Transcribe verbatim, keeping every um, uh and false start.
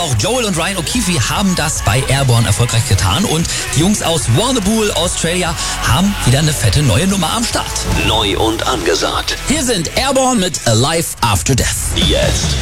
auch Joel und Ryan O'Keefe haben das bei Airborne erfolgreich getan und die Jungs aus Warrnambool, Australia, haben wieder eine fette neue Nummer am Start. Neu und angesagt. Hier sind Airborne mit Alive After Death. Jetzt.